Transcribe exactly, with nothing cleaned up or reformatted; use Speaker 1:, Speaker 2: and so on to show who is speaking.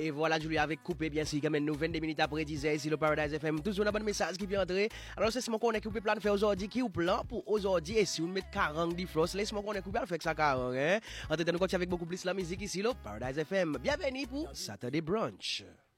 Speaker 1: Et voilà, Julie avec coupé, bien sûr, quand même, nous vingt-deux minutes après dix heures, ici, le Paradise F M. Toujours un bon message qui vient entrer. Alors, c'est ce qu'on est coupé plan de faire aujourd'hui, qui est plan pour aujourd'hui. Et si on met quarante de floss, laisse-moi qu'on est coupé à faire ça quarante, hein. En tout cas, nous continuons avec beaucoup plus la musique ici, le Paradise F M. Bienvenue pour Saturday Brunch.